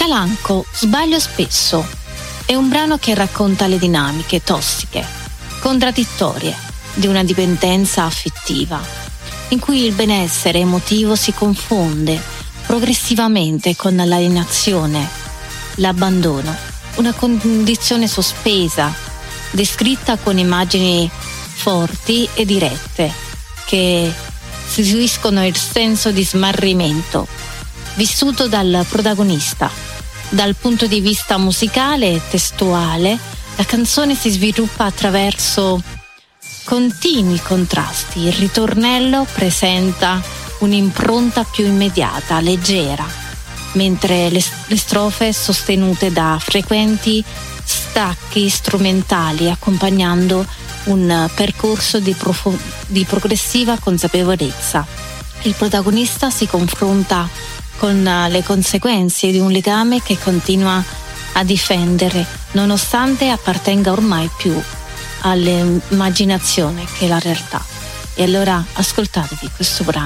Calanco, Sbaglio spesso, è un brano che racconta le dinamiche tossiche, contraddittorie di una dipendenza affettiva, in cui il benessere emotivo si confonde progressivamente con l'alienazione, l'abbandono, una condizione sospesa, descritta con immagini forti e dirette, che restituiscono il senso di smarrimento vissuto dal protagonista. Dal punto di vista musicale e testuale, la canzone si sviluppa attraverso continui contrasti. Il ritornello presenta un'impronta più immediata, leggera, mentre le strofe sostenute da frequenti stacchi strumentali accompagnando un percorso di progressiva consapevolezza. Il protagonista si confronta con le conseguenze di un legame che continua a difendere, nonostante appartenga ormai più all'immaginazione che alla realtà. E allora ascoltatevi questo brano.